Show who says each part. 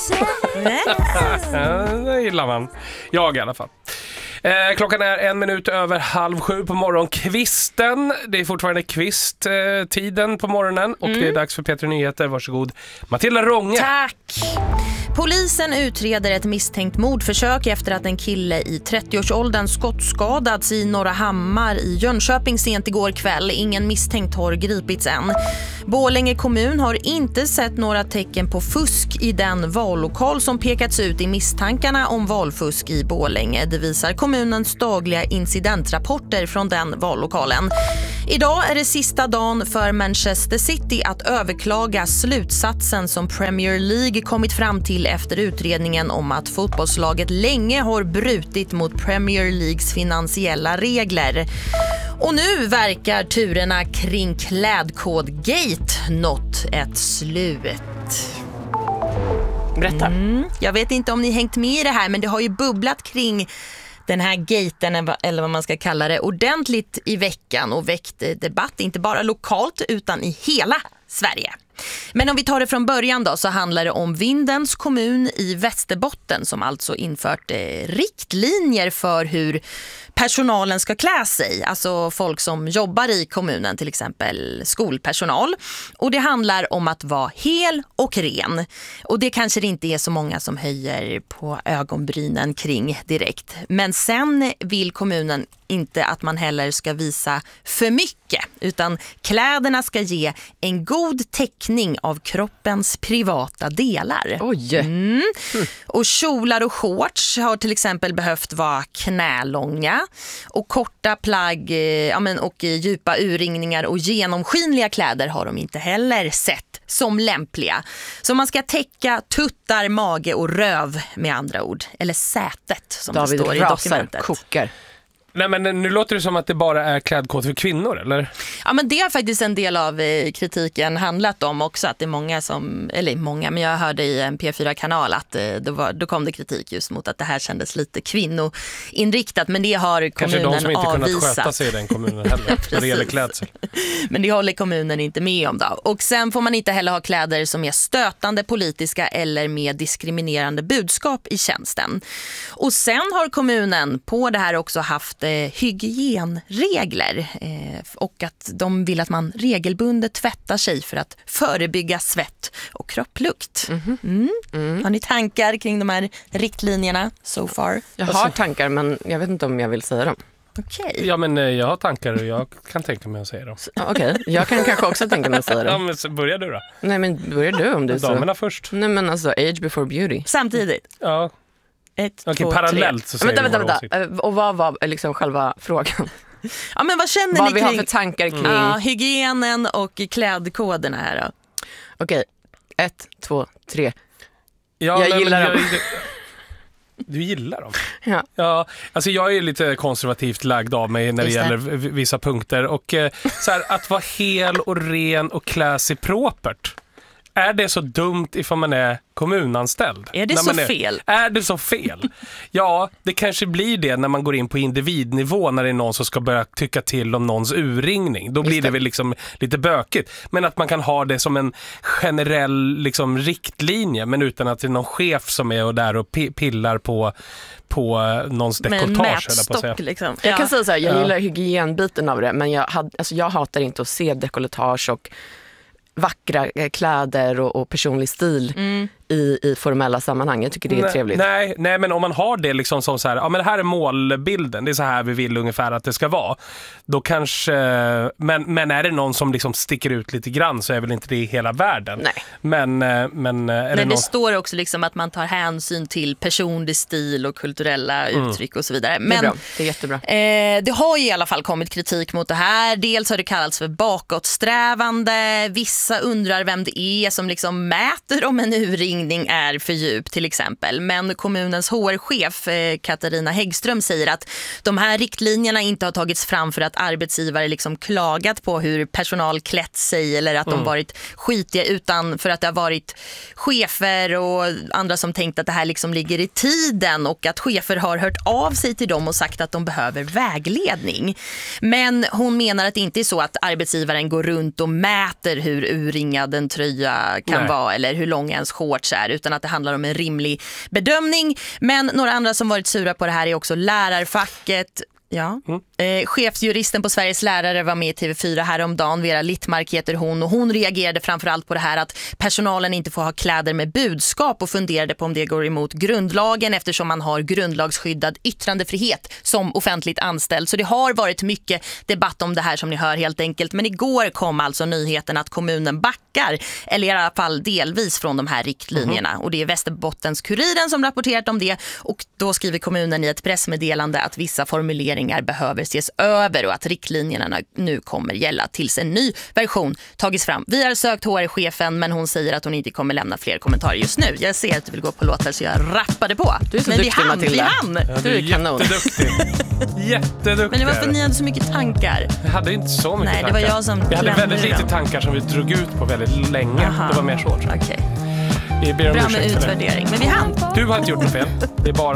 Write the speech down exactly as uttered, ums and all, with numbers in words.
Speaker 1: Det gillar man. Jag i alla fall. Eh, klockan är en minut över halv sju på morgonkvisten. Det är fortfarande kvisttiden på morgonen. Och mm. det är dags för Peter Nyheter. Varsågod, Matilda Rånge.
Speaker 2: Tack. Polisen utreder ett misstänkt mordförsök efter att en kille i trettioårsåldern skottskadats i Norra Hammar i Jönköping sent igår kväll. Ingen misstänkt har gripits än. Borlänge kommun har inte sett några tecken på fusk i den vallokal som pekats ut i misstankarna om valfusk i Borlänge. Det visar kommunens dagliga incidentrapporter från den vallokalen. Idag är det sista dagen för Manchester City att överklaga slutsatsen som Premier League kommit fram till efter utredningen om att fotbollslaget länge har brutit mot Premier Leagues finansiella regler. Och nu verkar turerna kring Klädkodgate nått ett slut.
Speaker 3: Berätta.
Speaker 2: Mm, jag vet inte om ni hängt med i det här, men det har ju bubblat kring den här gaten, eller vad man ska kalla det, ordentligt i veckan och väckt debatt, inte bara lokalt utan i hela Sverige. Men om vi tar det från början då, så handlar det om Vindens kommun i Västerbotten som alltså infört eh, riktlinjer för hur personalen ska klä sig. Alltså folk som jobbar i kommunen, till exempel skolpersonal. Och det handlar om att vara hel och ren. Och det kanske det inte är så många som höjer på ögonbrynen kring direkt. Men sen vill kommunen inte att man heller ska visa för mycket, utan kläderna ska ge en god täckning av kroppens privata delar.
Speaker 3: Oj!
Speaker 2: Mm. Och kjolar och shorts har till exempel behövt vara knälånga, och korta plagg ja, men, och djupa urringningar och genomskinliga kläder har de inte heller sett som lämpliga. Så man ska täcka tuttar, mage och röv med andra ord. Eller sätet som
Speaker 3: David
Speaker 2: det står i dokumentet.
Speaker 3: kokar.
Speaker 1: Nej, men nu låter det som att det bara är klädkod för kvinnor, eller?
Speaker 2: Ja, men det är faktiskt en del av eh, kritiken handlat om också, att det är många som, eller många, men jag hörde i en P fyra-kanal att eh, det var, då kom det kritik just mot att det här kändes lite kvinnoinriktat, men det har kommunen avvisat.
Speaker 1: Kanske de som inte kunnat sköta sig i den kommunen heller, när det gäller klädsel.
Speaker 2: Men det håller kommunen inte med om då. Och sen får man inte heller ha kläder som är stötande, politiska eller med diskriminerande budskap i tjänsten. Och sen har kommunen på det här också haft hygienregler eh, och att de vill att man regelbundet tvättar sig för att förebygga svett och kropplukt. Mm-hmm. Mm. Mm. Har ni tankar kring de här riktlinjerna so far?
Speaker 3: Jag har tankar, men jag vet inte om jag vill säga dem.
Speaker 2: Okay.
Speaker 1: Ja, men jag har tankar och jag kan tänka mig att säga dem.
Speaker 3: Okej, okay. Jag kan kanske också tänka mig att säga dem.
Speaker 1: Ja, men så börjar du då.
Speaker 3: Nej, men börjar du om du så.
Speaker 1: Damerna först.
Speaker 3: Nej, men alltså, age before beauty.
Speaker 2: Samtidigt?
Speaker 1: Ja.
Speaker 2: Ett,
Speaker 1: Okej,
Speaker 2: två,
Speaker 1: parallellt
Speaker 2: tre.
Speaker 1: så säger
Speaker 3: vänta,
Speaker 1: vi
Speaker 3: vänta, vänta. Och vad var liksom själva frågan?
Speaker 2: Ja, men vad känner
Speaker 3: vad
Speaker 2: ni
Speaker 3: vi
Speaker 2: kring
Speaker 3: har för tankar kring
Speaker 2: ja, hygienen och klädkoderna här då?
Speaker 3: Okej, ett, två, tre.
Speaker 1: Ja,
Speaker 3: jag
Speaker 1: nej,
Speaker 3: gillar
Speaker 1: jag,
Speaker 3: dem.
Speaker 1: Du gillar dem?
Speaker 3: Ja.
Speaker 1: Ja, alltså jag är lite konservativt lagd av mig när det
Speaker 2: Just det.
Speaker 1: gäller v- vissa punkter. Och eh, så här, att vara hel och ren och klä sig propert. Är det så dumt ifall man är kommunanställd?
Speaker 2: Är det
Speaker 1: när
Speaker 2: så
Speaker 1: man är,
Speaker 2: fel?
Speaker 1: Är det så fel? Ja, det kanske blir det när man går in på individnivå, när det är någon som ska börja tycka till om någons urringning. Då blir det. det väl liksom lite bökigt. Men att man kan ha det som en generell liksom, riktlinje, men utan att det är någon chef som är och där och p- pillar på, på någons dekolletage. Eller på att säga.
Speaker 2: Liksom.
Speaker 3: Jag
Speaker 2: Ja.
Speaker 3: kan säga så här, jag
Speaker 1: Ja.
Speaker 3: gillar hygienbiten av det, men jag, had, alltså jag hatar inte att se dekolletage och vackra kläder och, och personlig stil mm. i, i formella sammanhang. Jag tycker det är
Speaker 1: nej,
Speaker 3: trevligt.
Speaker 1: Nej, nej, men om man har det liksom som så här, ja men det här är målbilden, det är så här vi vill ungefär att det ska vara. Då kanske, men, men är det någon som liksom sticker ut lite grann så är väl inte det i hela världen.
Speaker 3: Nej.
Speaker 1: Men, men är
Speaker 2: Men
Speaker 1: det,
Speaker 2: det
Speaker 1: någon...
Speaker 2: står också liksom att man tar hänsyn till personlig stil och kulturella
Speaker 1: Mm.
Speaker 2: uttryck och så vidare. Men
Speaker 3: det är bra. Det är jättebra.
Speaker 2: Eh, det har ju i alla fall kommit kritik mot det här. Dels har det kallats för bakåtsträvande. Vissa undrar vem det är som liksom mäter om en urringning är för djup till exempel. Men kommunens H R-chef eh, Katarina Häggström säger att de här riktlinjerna inte har tagits fram för att arbetsgivare liksom klagat på hur personal klätt sig eller att mm. de varit skitiga, utan för att det har varit chefer och andra som tänkt att det här liksom ligger i tiden och att chefer har hört av sig till dem och sagt att de behöver vägledning. Men hon menar att det inte är så att arbetsgivaren går runt och mäter hur urringad en tröja kan
Speaker 1: Nej.
Speaker 2: vara eller hur lång ens shorts så här, utan att det handlar om en rimlig bedömning. Men några andra som varit sura på det här är också lärarfacket. Ja. Mm. Eh, chefsjuristen på Sveriges lärare var med i T V fyra häromdagen. Vera Littmark heter hon, och hon reagerade framförallt på det här att personalen inte får ha kläder med budskap och funderade på om det går emot grundlagen eftersom man har grundlagsskyddad yttrandefrihet som offentligt anställd. Så det har varit mycket debatt om det här som ni hör helt enkelt. Men igår kom alltså nyheten att kommunen backar, eller i alla fall delvis från de här riktlinjerna. Mm. Och det är Västerbottens-Kuriren som rapporterat om det, och då skriver kommunen i ett pressmeddelande att vissa formuleringar behöver ses över och att riktlinjerna nu kommer gälla tills en ny version tagits fram. Vi har sökt H R-chefen, men hon säger att hon inte kommer lämna fler kommentarer just nu. Jag ser att du vill gå på låtar, så jag rappade på.
Speaker 3: Du är så
Speaker 2: men
Speaker 3: duktig,
Speaker 2: vi hann,
Speaker 3: Matilda.
Speaker 2: vi hann.
Speaker 1: Ja, du är jätteduktig. Jätteduktig.
Speaker 2: Men det var för ni hade så mycket tankar.
Speaker 1: Jag hade inte så mycket
Speaker 2: Nej,
Speaker 1: tankar.
Speaker 2: det var jag som
Speaker 1: Vi hade väldigt lite
Speaker 2: dem.
Speaker 1: tankar som vi drog ut på väldigt länge. Aha. Det var mer så.
Speaker 2: Okej.
Speaker 1: Vi ber om
Speaker 2: Bra
Speaker 1: ursäkt
Speaker 2: med
Speaker 1: för det.
Speaker 2: utvärdering, men vi hann.
Speaker 1: Du har inte gjort något fel. Det är bara